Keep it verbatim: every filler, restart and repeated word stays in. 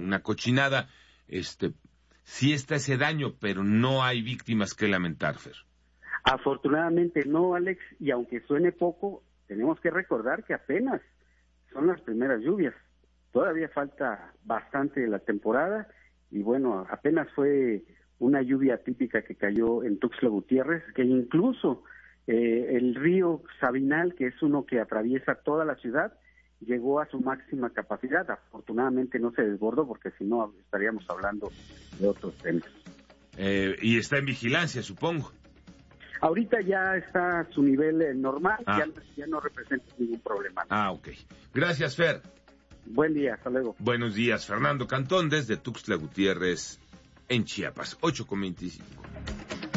una cochinada. Este, sí está ese daño, pero no hay víctimas que lamentar, Fer. Afortunadamente no, Alex, y aunque suene poco, tenemos que recordar que apenas son las primeras lluvias. Todavía falta bastante de la temporada y bueno, apenas fue una lluvia típica que cayó en Tuxtla Gutiérrez, que incluso eh, el río Sabinal, que es uno que atraviesa toda la ciudad, llegó a su máxima capacidad. Afortunadamente no se desbordó porque si no estaríamos hablando de otros temas. Eh, y está en vigilancia, supongo. Ahorita ya está a su nivel eh, normal, ah. ya, ya no representa ningún problema. Ah, ok. Gracias, Fer. Buen día, hasta luego. Buenos días, Fernando Cantón, desde Tuxtla Gutiérrez, en Chiapas, ocho con veinticinco.